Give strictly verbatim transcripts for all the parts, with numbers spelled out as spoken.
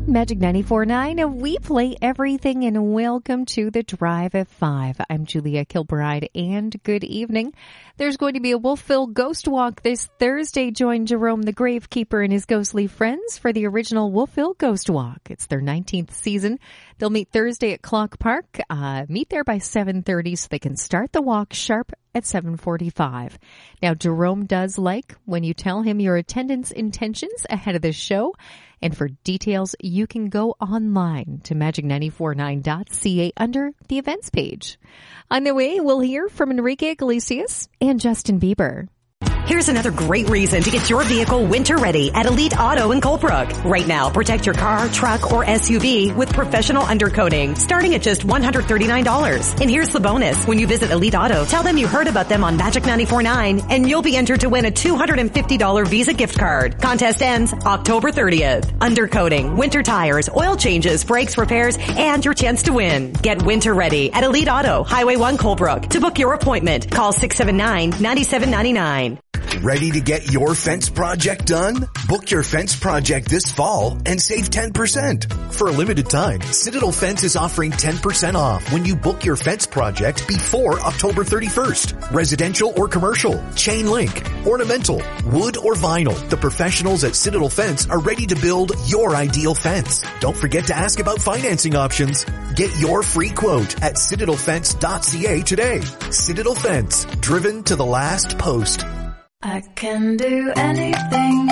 Magic ninety-four point nine, and we play everything, and welcome to the Drive at five. I'm Julia Kilbride, and good evening. There's going to be a Wolfville Ghost Walk this Thursday. Join Jerome the Gravekeeper and his ghostly friends for the original Wolfville Ghost Walk. It's their nineteenth season. They'll meet Thursday at Clock Park. Uh, meet there by seven thirty so they can start the walk sharp at seven forty-five. Now, Jerome does like when you tell him your attendance intentions ahead of the show. And for details, you can go online to magic nine four nine dot c a under the events page. On the way, we'll hear from Enrique Iglesias and Justin Bieber. Here's another great reason to get your vehicle winter ready at Elite Auto in Colebrook. Right now, protect your car, truck, or S U V with professional undercoating, starting at just one hundred thirty-nine dollars. And here's the bonus. When you visit Elite Auto, tell them you heard about them on Magic ninety-four point nine, and you'll be entered to win a two hundred fifty dollars Visa gift card. Contest ends October thirtieth. Undercoating, winter tires, oil changes, brakes, repairs, and your chance to win. Get winter ready at Elite Auto, Highway one Colebrook. To book your appointment, call six seven nine, nine seven nine nine. Ready to get your fence project done? Book your fence project this fall and save ten percent. For a limited time, Citadel Fence is offering ten percent off when you book your fence project before October thirty-first. Residential or commercial, chain link, ornamental, wood or vinyl. The professionals at Citadel Fence are ready to build your ideal fence. Don't forget to ask about financing options. Get your free quote at citadel fence dot c a today. Citadel Fence, driven to the last post. I can do anything.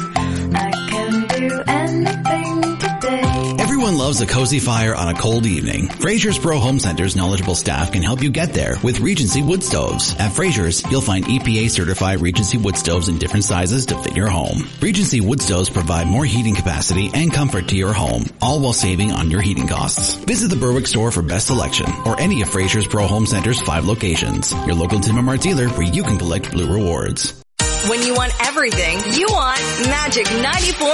I can do anything today. Everyone loves a cozy fire on a cold evening. Fraser's Pro Home Center's knowledgeable staff can help you get there with Regency wood stoves. At Fraser's, you'll find E P A certified Regency wood stoves in different sizes to fit your home. Regency wood stoves provide more heating capacity and comfort to your home, all while saving on your heating costs. Visit the Berwick store for best selection or any of Fraser's Pro Home Center's five locations. Your local Tim and Mart dealer where you can collect blue rewards. When you want everything, you want Magic ninety-four